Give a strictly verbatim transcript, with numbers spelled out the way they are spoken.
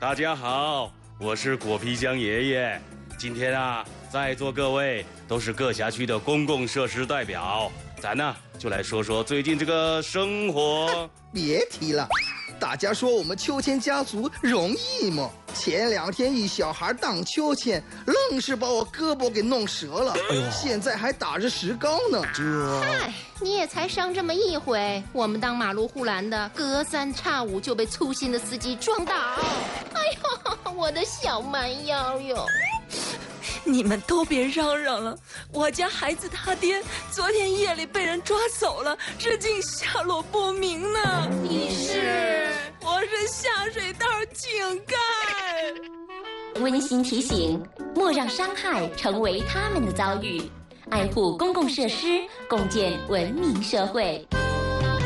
大家好，我是果皮江爷爷。今天啊，在座各位都是各辖区的公共设施代表，咱呢就来说说最近这个生活。 别提了，大家说我们秋千家族容易吗？前两天一小孩荡秋千，愣是把我胳膊给弄折了，哎呦，现在还打着石膏呢。这， 嗨，你也才伤这么一回，我们当马路护栏的，隔三差五就被粗心的司机撞倒。哎呦，我的小蛮腰哟！ 你们都别嚷嚷了，我家孩子他爹昨天夜里被人抓走了，至今下落不明呢。 你是？ 我是下水道井盖。 温馨提醒：莫让伤害成为他们的遭遇，爱护公共设施，共建文明社会。